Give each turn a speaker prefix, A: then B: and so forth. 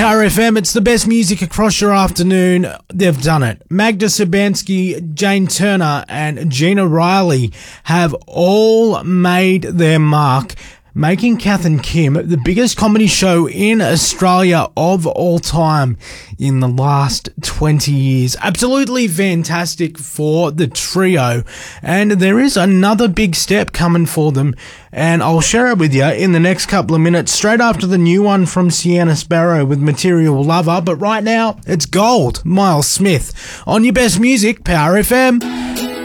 A: Power FM, it's the best music across your afternoon. They've done it. Magda Szubanski, Jane Turner and Gina Riley have all made their mark, making Kath and Kim the biggest comedy show in Australia of all time in the last 20 years. Absolutely fantastic for the trio. And there is another big step coming for them, and I'll share it with you in the next couple of minutes, straight after the new one from Sienna Sparrow with Material Lover. But right now, it's Gold, Miles Smith, on your best music, Power FM.